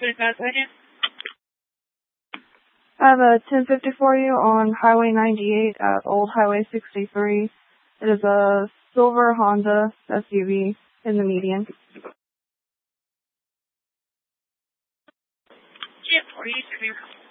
I have a 1050 for you on Highway 98 at Old Highway 63. It is a silver Honda SUV in the median. Yeah, 43.